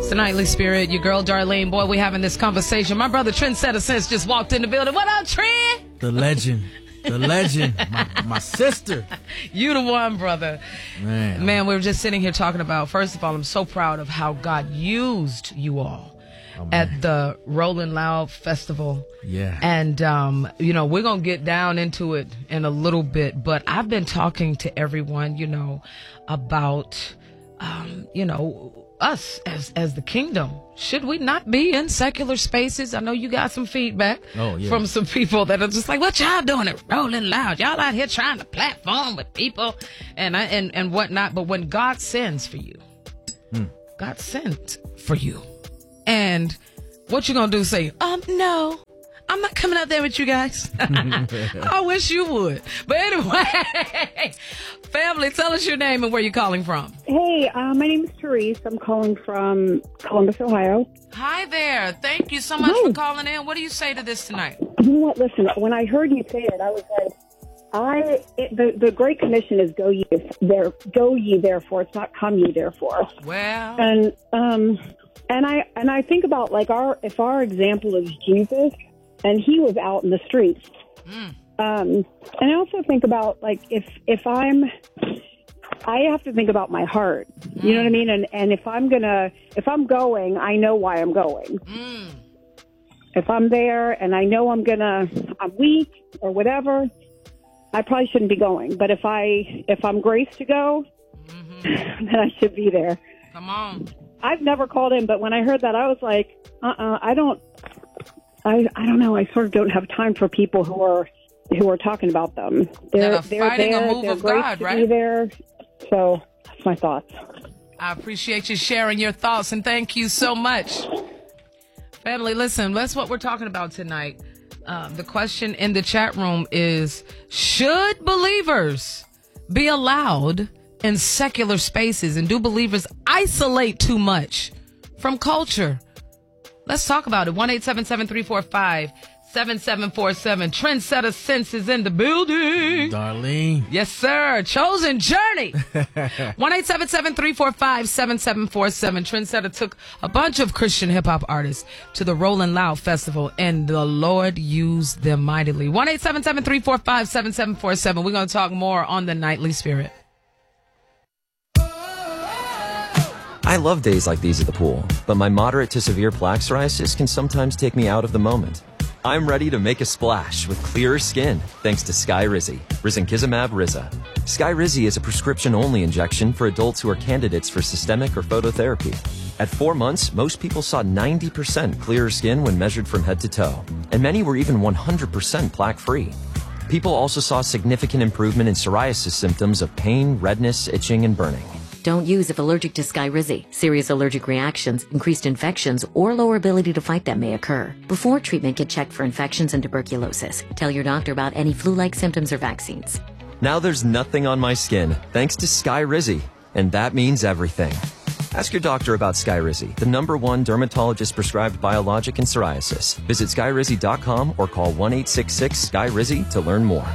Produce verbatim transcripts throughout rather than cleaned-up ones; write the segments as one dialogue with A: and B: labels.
A: It's the Nightly Spirit. Your girl, Darlene. Boy, we having this conversation. My brother, Trendsetter Sense, just walked in the building. What up, Trent?
B: The legend. The legend. my, my sister.
A: You the one, brother.
B: Man.
A: Man, we were just sitting here talking about, first of all, I'm so proud of how God used you all oh, at the Rolling Loud Festival.
B: Yeah.
A: And, um, you know, we're going to get down into it in a little bit, but I've been talking to everyone, you know, about, um, you know, us as as the kingdom. Should we not be in secular spaces? I know you got some feedback
B: oh, yeah.
A: from some people that are just like, what y'all doing at Rolling Loud? Y'all out here trying to platform with people and I, and and whatnot. But when God sends for you, hmm. God sent for you. And what you gonna do? Say, um, no, I'm not coming out there with you guys. I wish you would. But anyway, family, tell us your name and where you're calling from.
C: Hey, uh, my name is Therese. I'm calling from Columbus, Ohio.
A: Hi there. Thank you so much
C: Hi.
A: for calling in. What do you say to this tonight?
C: You know what? Listen, when I heard you say it, I was like, I it, the the Great Commission is go ye there, go ye therefore. It's not come ye therefore.
A: Well,
C: and um, and I and I think about like our if our example is Jesus. And he was out in the streets. Mm. Um, and I also think about, like, if if I'm, I have to think about my heart. Mm. You know what I mean? And and if I'm going to, if I'm going, I know why I'm going. Mm. If I'm there and I know I'm going to, I'm weak or whatever, I probably shouldn't be going. But if, I, if I'm graced to go, mm-hmm. then I should be there.
A: Come on.
C: I've never called in, but when I heard that, I was like, uh-uh, I don't. I, I don't know. I sort of don't have time for people who are who are talking about them. They're,
A: Never
C: they're
A: fighting
C: there.
A: a move
C: they're
A: of
C: great
A: God,
C: to
A: right?
C: be there. So that's my thoughts.
A: I appreciate you sharing your thoughts, and thank you so much. Family, listen, that's what we're talking about tonight. Um, the question in the chat room is, should believers be allowed in secular spaces, and do believers isolate too much from culture? Let's talk about it. one eight seven seven, three four five, seven seven four seven. Trendsetter Sense is in the building.
B: Darlene.
A: Yes, sir. Chosen Journey. one eight seven seven, three four five, seven seven four seven. Trendsetter took a bunch of Christian hip-hop artists to the Rolling Loud Festival, and the Lord used them mightily. one eight seven seven, three four five, seven seven four seven. We're going to talk more on the Nightly Spirit.
D: I love days like these at the pool, but my moderate to severe plaque psoriasis can sometimes take me out of the moment. I'm ready to make a splash with clearer skin thanks to Skyrizi, risankizumab Riza. Skyrizi is a prescription-only injection for adults who are candidates for systemic or phototherapy. At four months, most people saw ninety percent clearer skin when measured from head to toe, and many were even one hundred percent plaque-free. People also saw significant improvement in psoriasis symptoms of pain, redness, itching, and burning.
E: Don't use if allergic to Skyrizi. Serious allergic reactions, increased infections, or lower ability to fight them may occur. Before treatment, get checked for infections and tuberculosis. Tell your doctor about any flu-like symptoms or vaccines.
D: Now there's nothing on my skin thanks to Skyrizi, and that means everything. Ask your doctor about Skyrizi, the number one dermatologist-prescribed biologic in psoriasis. Visit skyrizi dot com or call one eight six six, S K Y R I Z Y to learn more.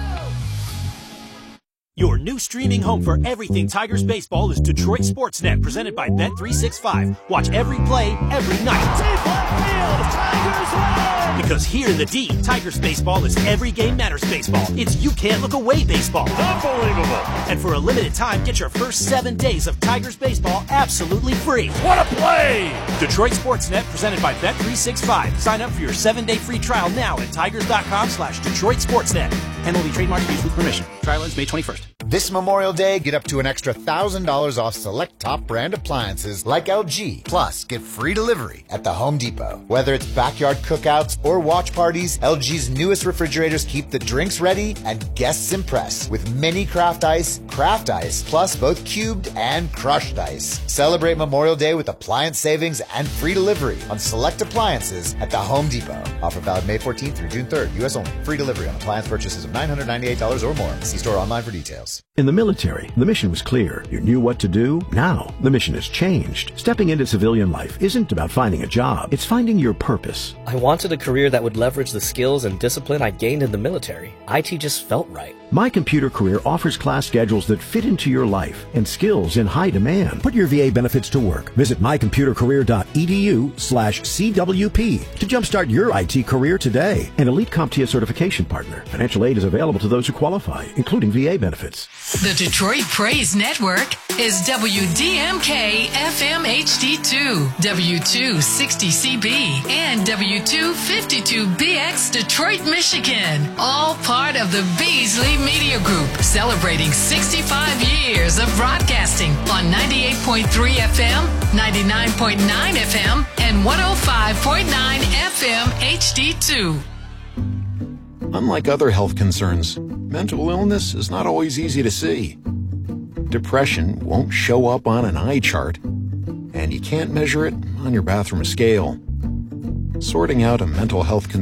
F: Your new streaming home for everything Tigers baseball is Detroit Sportsnet, presented by Bet three sixty-five. Watch every play, every night. Deep left field, Tigers win! Because here in the D, Tigers baseball is every game matters baseball. It's you can't look away baseball. Unbelievable! And for a limited time, get your first seven days of Tigers baseball absolutely free. What a play! Detroit Sportsnet, presented by Bet three sixty-five. Sign up for your seven-day free trial now at tigers dot com slash Detroit Sportsnet. And will be trademarked used with permission. Trial ends May twenty-first.
G: This Memorial Day, get up to an extra one thousand dollars off select top brand appliances like L G. Plus, get free delivery at the Home Depot. Whether it's backyard cookouts or watch parties, L G's newest refrigerators keep the drinks ready and guests impressed with mini craft ice, craft ice, plus both cubed and crushed ice. Celebrate Memorial Day with appliance savings and free delivery on select appliances at the Home Depot. Offer valid May fourteenth through June third, U S only. Free delivery on appliance purchases of nine hundred ninety-eight dollars or more. See store online for details.
H: benefits. In the military, the mission was clear. You knew what to do. Now, the mission has changed. Stepping into civilian life isn't about finding a job. It's finding your purpose.
I: I wanted a career that would leverage the skills and discipline I gained in the military. I T just felt right.
H: My Computer Career offers class schedules that fit into your life and skills in high demand. Put your V A benefits to work. Visit mycomputercareer.edu slash CWP to jumpstart your I T career today. An Elite CompTIA certification partner. Financial aid is available to those who qualify, including V A benefits.
J: The Detroit Praise Network is W D M K F M H D two, W two sixty C B, and W two fifty-two B X Detroit, Michigan. All part of the Beasley Media Group, celebrating sixty-five years of broadcasting on ninety-eight point three F M, ninety-nine point nine F M, and one oh five point nine F M H D two.
K: Unlike other health concerns, mental illness is not always easy to see. Depression won't show up on an eye chart, and you can't measure it on your bathroom scale. Sorting out a mental health concern